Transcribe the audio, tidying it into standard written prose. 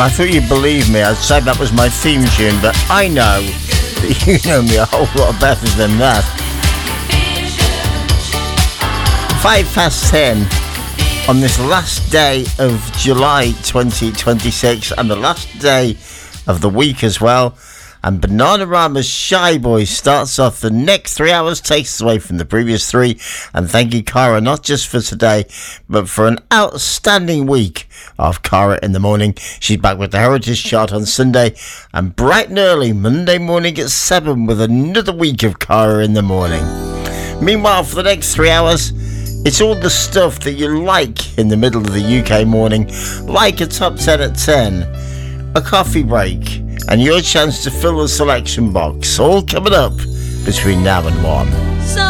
I thought you'd believe me. I'd say that was my theme tune, but I know that you know me a whole lot better than that. 10:05 on this last day of July 2026 and the last day of the week as well. And Bananarama's Shy Boy starts off the next 3 hours, takes us away from the previous 3. And thank you, Cara, not just for today, but for an outstanding week of Cara in the morning. She's back with the Heritage Chart on Sunday and bright and early Monday morning at 7 with another week of Cara in the morning. Meanwhile, for the next 3 hours, it's all the stuff that you like in the middle of the UK morning, like a top 10 at 10, a coffee break, and your chance to fill the selection box, all coming up between now and 1.